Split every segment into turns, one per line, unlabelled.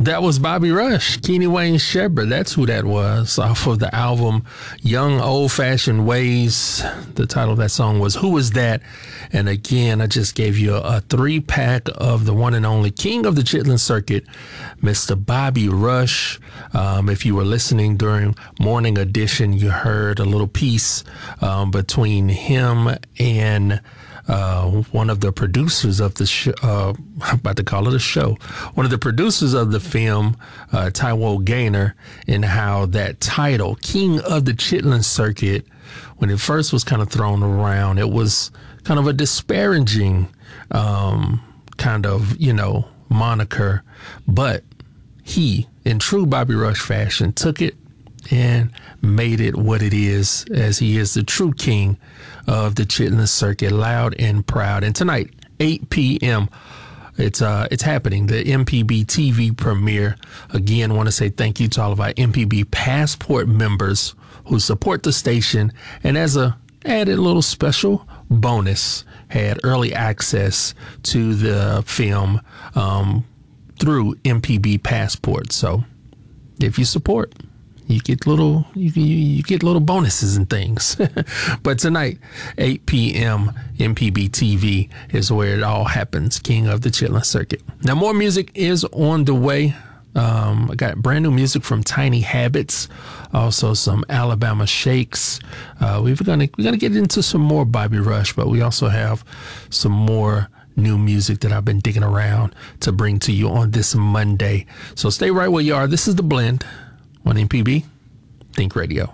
That was Bobby Rush, Kenny Wayne Shepherd. That's who that was, off of the album Young Old Fashioned Ways. The title of that song was Who Was That? And again, I just gave you a 3-pack of the one and only king of the Chitlin Circuit, Mr. Bobby Rush. If you were listening during Morning Edition, you heard a little piece between him and one of the producers of the show, I'm about to call it a show, one of the producers of the film, Taiwo Gaynor, and how that title, King of the Chitlin Circuit, when it first was kind of thrown around, it was kind of a disparaging kind of, moniker, but he, in true Bobby Rush fashion, took it and made it what it is, as he is the true king of the Chitlin Circuit, loud and proud. And tonight, 8 p.m., it's happening, the MPB TV premiere. Again, want to say thank you to all of our MPB Passport members who support the station, and as a added little special bonus, had early access to the film through MPB Passport. So if you support, you get little bonuses and things. But tonight, 8 p.m. MPB TV is where it all happens. King of the Chitlin Circuit. Now, more music is on the way. I got brand new music from Tiny Habits, also some Alabama Shakes. We're gonna get into some more Bobby Rush, but we also have some more new music that I've been digging around to bring to you on this Monday. So stay right where you are. This is The Blend on MPB Think Radio.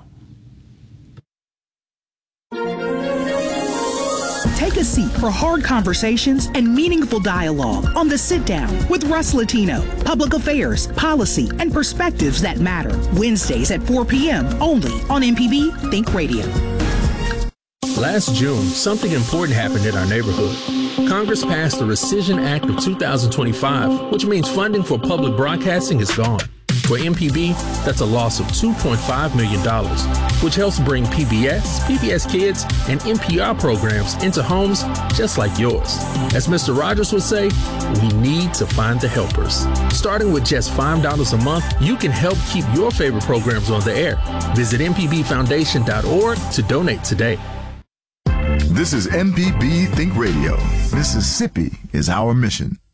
Take a seat for hard conversations and meaningful dialogue on The Sit Down with Russ Latino. Public affairs, policy, and perspectives that matter. Wednesdays at 4 p.m. only on MPB Think Radio.
Last June, something important happened in our neighborhood. Congress passed the Rescission Act of 2025, which means funding for public broadcasting is gone. For MPB, that's a loss of $2.5 million, which helps bring PBS, PBS Kids, and NPR programs into homes just like yours. As Mr. Rogers would say, we need to find the helpers. Starting with just $5 a month, you can help keep your favorite programs on the air. Visit mpbfoundation.org to donate today.
This is MPB Think Radio. Mississippi is our mission.